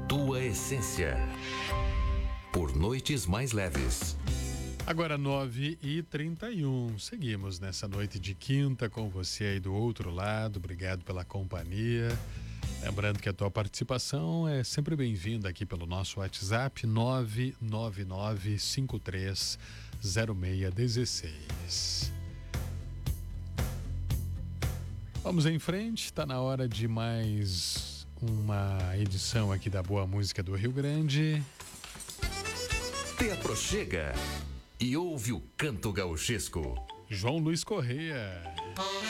tua essência. Por noites mais leves. Agora 9h31, seguimos nessa noite de quinta com você aí do outro lado, obrigado pela companhia. Lembrando que a tua participação é sempre bem-vinda aqui pelo nosso WhatsApp 999530616. Vamos em frente, está na hora de mais uma edição aqui da Boa Música do Rio Grande. Te aproxega e ouve o canto gauchesco. João Luiz Correia.